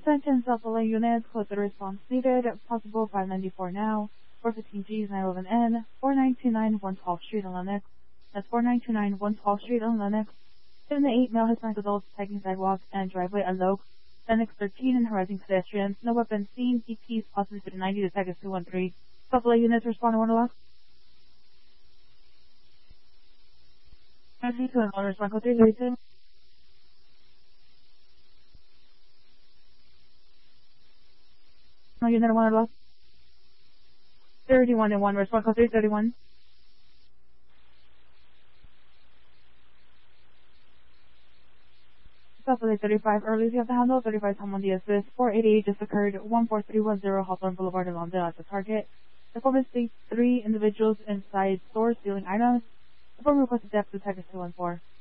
Attention South LA units, code the response needed. Possible 594 now. 415Gs 911N. 4929 112th Street in Lenox. That's 4929 112th Street in Lenox. 7 to 8 male Hispanic adults tagging sidewalk and driveway at Loke. Lenox 13 and harassing pedestrians. No weapons seen. DPs possibly 90 to Texas 213. South LA units respond to 1 o'clock. Energy to an owner's 10332. No unit 1 o'clock. 31 and 1, respond call 331. South LA 35 early, you have to handle 35 Tom on the assist. 488 just occurred. 14310 Hawthorne Boulevard in Lawndale as the target. The informant states 3 individuals inside stores stealing items. The former requested depth to Texas 214.